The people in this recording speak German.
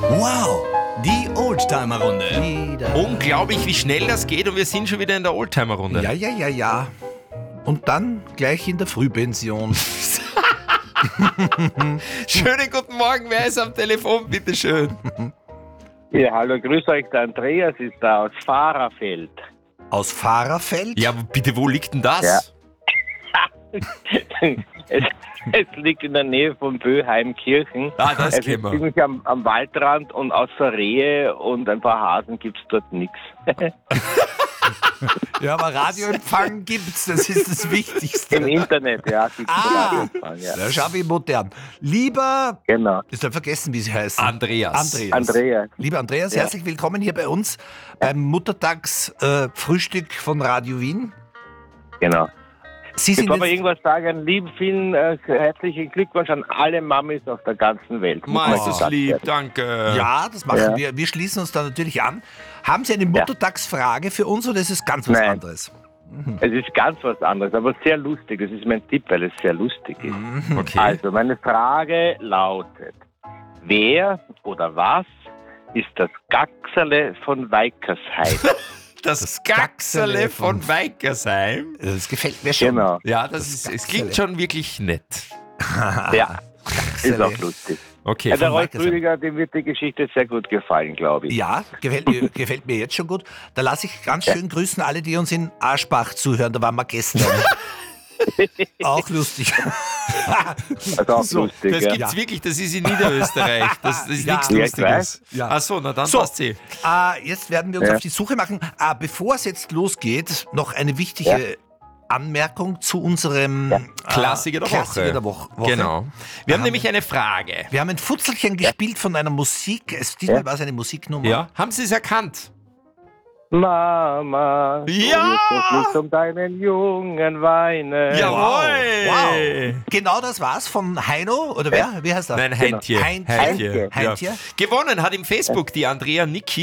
Wow, die Oldtimer-Runde. Unglaublich, wie schnell das geht und wir sind schon wieder in der Oldtimer-Runde. Ja. Und dann gleich in der Frühpension. Schönen guten Morgen, wer ist am Telefon, bitteschön? Ja, hallo, grüß euch, der Andreas ist da aus Fahrerfeld. Aus Fahrerfeld? Ja, bitte, wo liegt denn das? Es liegt in der Nähe von Böheimkirchen. Ah, das Es ist kennen wir. ziemlich am Waldrand und außer Rehe und ein paar Hasen gibt's dort nichts. Ja, aber Radioempfang gibt's, das ist das Wichtigste. Im Internet, ja. Gibt's Radioempfang, ja. Ja, schau wie modern. Lieber, Genau. ich habe vergessen, wie sie heißen. Andreas. Andreas. Lieber Andreas, Ja. herzlich willkommen hier bei uns beim Muttertagsfrühstück von Radio Wien. Genau. Sie Ich sind wollte mal jetzt, irgendwas sagen. Vielen herzlichen Glückwunsch an alle Mamis auf der ganzen Welt. Meistens Muss lieb, gesagt werden. danke. ja, das machen Ja. wir. Wir schließen uns da natürlich an. Haben Sie eine Muttertagsfrage für uns oder ist es ganz was Nein. anderes? Es ist ganz was anderes, aber sehr lustig. Das ist mein Tipp, weil es sehr lustig ist. Okay. Also, meine Frage lautet: Wer oder was ist das Gaxerle von Weikersheim? Das Gaxerle von Weikersheim. Das gefällt mir schon. Genau. Ja, es klingt schon wirklich nett. Ja, ist auch lustig. Okay, Ja, der von Rolf Weikersheim. Rüdiger, dem wird die Geschichte sehr gut gefallen, glaube ich. Ja, gefällt mir jetzt schon gut. Da lasse ich ganz schön grüßen alle, die uns in Aschbach zuhören. Da waren wir gestern. Auch lustig. Also auch So, lustig, das ja. gibt's wirklich, das ist in Niederösterreich. Das ist Ja. nichts Ja, ich Lustiges. weiß. Ja. Ach so, na dann So, passt sie. jetzt werden wir uns Ja. auf die Suche machen. Bevor es jetzt losgeht, noch eine wichtige Anmerkung zu unserem Klassiker der Klassiker Woche. der Woche. Genau. Wir haben nämlich eine Frage. Wir haben ein Futzelchen gespielt von einer Musik. Diesmal war es eine Musiknummer. Ja, haben Sie es erkannt? Mama, Ja! du wirst doch nicht um deinen Jungen weinen. Jawohl! Wow. Genau das war's von Heino, oder wer? Wie heißt er? Nein, Heintje. Heintje. Ja. Heintje. Gewonnen hat im Facebook die Andrea Niki.